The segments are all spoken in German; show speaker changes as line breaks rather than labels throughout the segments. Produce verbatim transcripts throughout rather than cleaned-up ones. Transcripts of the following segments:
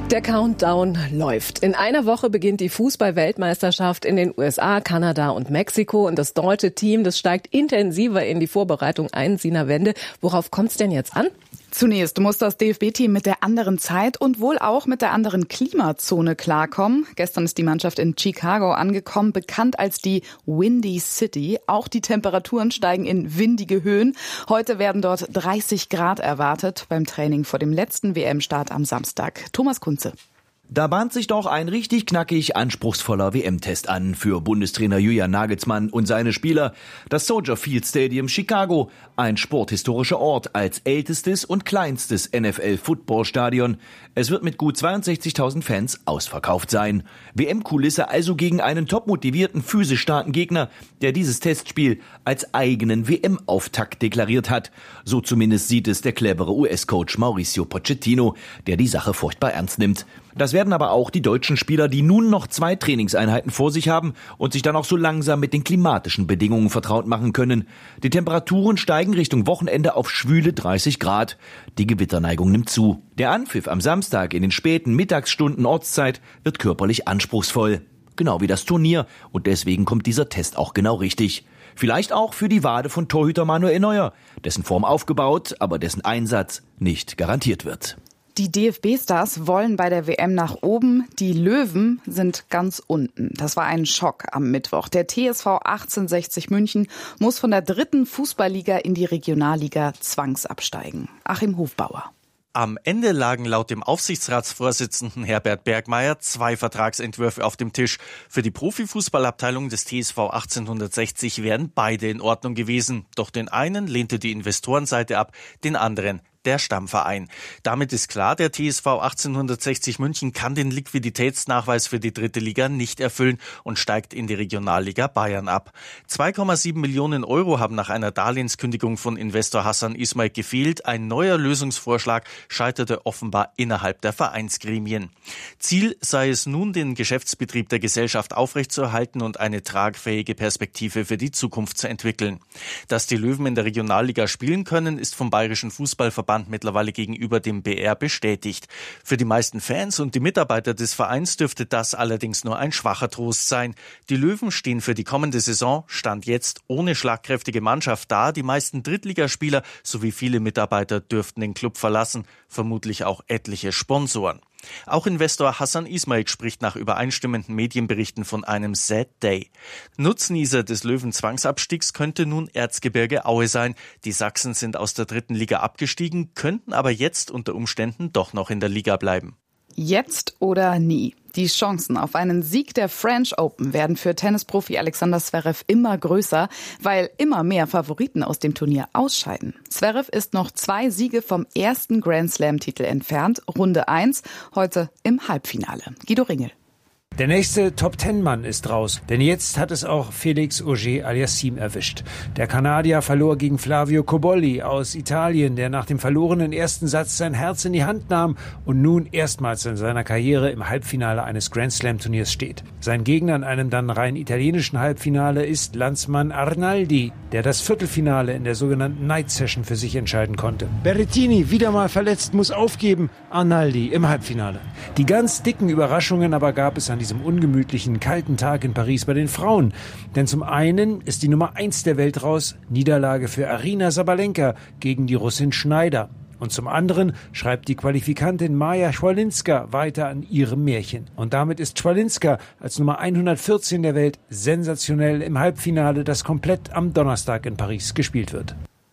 Der Countdown läuft. In einer Woche beginnt die Fußball-Weltmeisterschaft in den U S A, Kanada und Mexiko. Und das deutsche Team, das steigt intensiver in die Vorbereitung ein. Sina Wende, worauf kommt's denn jetzt an?
Zunächst muss das D F B-Team mit der anderen Zeit und wohl auch mit der anderen Klimazone klarkommen. Gestern ist die Mannschaft in Chicago angekommen, bekannt als die Windy City. Auch die Temperaturen steigen in windige Höhen. Heute werden dort dreißig Grad erwartet beim Training vor dem letzten W M-Start am Samstag. Thomas Kunze.
Da bahnt sich doch ein richtig knackig anspruchsvoller W M-Test an für Bundestrainer Julian Nagelsmann und seine Spieler. Das Soldier Field Stadium Chicago, ein sporthistorischer Ort als ältestes und kleinstes N F L-Football-Stadion. Es wird mit gut zweiundsechzigtausend Fans ausverkauft sein. W M-Kulisse also gegen einen topmotivierten, physisch starken Gegner, der dieses Testspiel als eigenen W M-Auftakt deklariert hat. So zumindest sieht es der clevere U S-Coach Mauricio Pochettino, der die Sache furchtbar ernst nimmt. Das werden aber auch die deutschen Spieler, die nun noch zwei Trainingseinheiten vor sich haben und sich dann auch so langsam mit den klimatischen Bedingungen vertraut machen können. Die Temperaturen steigen Richtung Wochenende auf schwüle dreißig Grad. Die Gewitterneigung nimmt zu. Der Anpfiff am Samstag in den späten Mittagsstunden Ortszeit wird körperlich anspruchsvoll. Genau wie das Turnier. Und deswegen kommt dieser Test auch genau richtig. Vielleicht auch für die Wade von Torhüter Manuel Neuer, dessen Form aufgebaut, aber dessen Einsatz nicht garantiert wird.
Die D F B-Stars wollen bei der W M nach oben, die Löwen sind ganz unten. Das war ein Schock am Mittwoch. Der T S V achtzehnhundertsechzig München muss von der dritten Fußballliga in die Regionalliga zwangsabsteigen. Achim Hofbauer.
Am Ende lagen laut dem Aufsichtsratsvorsitzenden Herbert Bergmeier zwei Vertragsentwürfe auf dem Tisch. Für die Profifußballabteilung des T S V achtzehnhundertsechzig wären beide in Ordnung gewesen. Doch den einen lehnte die Investorenseite ab, den anderen der Stammverein. Damit ist klar, der T S V achtzehnhundertsechzig München kann den Liquiditätsnachweis für die dritte Liga nicht erfüllen und steigt in die Regionalliga Bayern ab. zwei Komma sieben Millionen Euro haben nach einer Darlehenskündigung von Investor Hassan Ismail gefehlt. Ein neuer Lösungsvorschlag scheiterte offenbar innerhalb der Vereinsgremien. Ziel sei es nun, den Geschäftsbetrieb der Gesellschaft aufrechtzuerhalten und eine tragfähige Perspektive für die Zukunft zu entwickeln. Dass die Löwen in der Regionalliga spielen können, ist vom Bayerischen Fußballverband mittlerweile gegenüber dem B R bestätigt. Für die meisten Fans und die Mitarbeiter des Vereins dürfte das allerdings nur ein schwacher Trost sein. Die Löwen stehen für die kommende Saison, Stand jetzt, ohne schlagkräftige Mannschaft da. Die meisten Drittligaspieler sowie viele Mitarbeiter dürften den Club verlassen, vermutlich auch etliche Sponsoren. Auch Investor Hassan Ismail spricht nach übereinstimmenden Medienberichten von einem Sad Day. Nutznießer des Löwen-Zwangsabstiegs könnte nun Erzgebirge Aue sein. Die Sachsen sind aus der dritten Liga abgestiegen, könnten aber jetzt unter Umständen doch noch in der Liga bleiben.
Jetzt oder nie. Die Chancen auf einen Sieg der French Open werden für Tennisprofi Alexander Zverev immer größer, weil immer mehr Favoriten aus dem Turnier ausscheiden. Zverev ist noch zwei Siege vom ersten Grand-Slam-Titel entfernt, Runde eins, heute im Halbfinale. Guido Ringel.
Der nächste Top-Ten-Mann ist raus, denn jetzt hat es auch Felix Auger-Aliassime erwischt. Der Kanadier verlor gegen Flavio Cobolli aus Italien, der nach dem verlorenen ersten Satz sein Herz in die Hand nahm und nun erstmals in seiner Karriere im Halbfinale eines Grand-Slam-Turniers steht. Sein Gegner in einem dann rein italienischen Halbfinale ist Landsmann Arnaldi, der das Viertelfinale in der sogenannten Night Session für sich entscheiden konnte. Berrettini, wieder mal verletzt, muss aufgeben. Arnaldi im Halbfinale. Die ganz dicken Überraschungen aber gab es an diesem ungemütlichen, kalten Tag in Paris bei den Frauen. Denn zum einen ist die Nummer eins der Welt raus, Niederlage für Aryna Sabalenka gegen die Russin Schneider. Und zum anderen schreibt die Qualifikantin Maja Schwalinska weiter an ihrem Märchen. Und damit ist Schwalinska als Nummer hundertvierzehn der Welt sensationell im Halbfinale, das komplett am Donnerstag in Paris gespielt wird.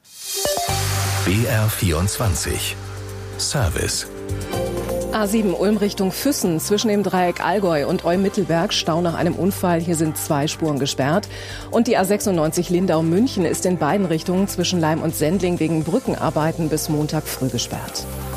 B R vierundzwanzig Service.
A sieben Ulm Richtung Füssen zwischen dem Dreieck Allgäu und Olm-Mittelberg Stau nach einem Unfall. Hier sind zwei Spuren gesperrt. Und die A sechsundneunzig Lindau-München ist in beiden Richtungen zwischen Leim und Sendling wegen Brückenarbeiten bis Montag früh gesperrt.